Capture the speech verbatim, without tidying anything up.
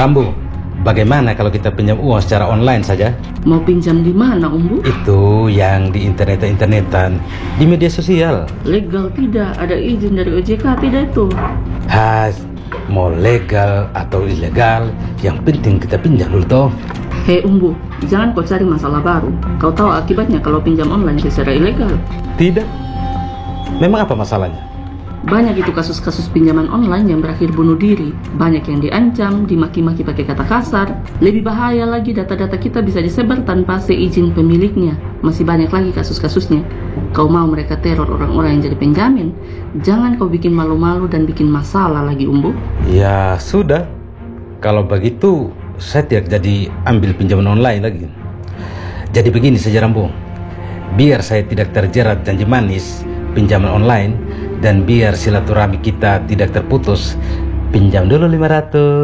Rambo, bagaimana kalau kita pinjam uang secara online saja? Mau pinjam di mana, Umbu? Itu yang di internet-internetan, di media sosial. Legal tidak? Ada izin dari O J K tidak itu? Has, mau legal atau ilegal, yang penting kita pinjam dulu toh. Hei Umbu, jangan kau cari masalah baru. Kau tahu akibatnya kalau pinjam online secara ilegal? Tidak. Memang apa masalahnya? Banyak itu kasus-kasus pinjaman online yang berakhir bunuh diri. Banyak yang diancam, dimaki-maki pakai kata kasar. Lebih bahaya lagi, data-data kita bisa disebar tanpa seizin pemiliknya. Masih banyak lagi kasus-kasusnya. Kau mau mereka teror orang-orang yang jadi penjamin? Jangan kau bikin malu-malu dan bikin masalah lagi, Umbu. Ya sudah, kalau begitu saya tidak jadi ambil pinjaman online lagi. Jadi begini saja Rambo, biar saya tidak terjerat janji manis pinjaman online, dan biar silaturahmi kita tidak terputus, pinjam dulu lima ratus.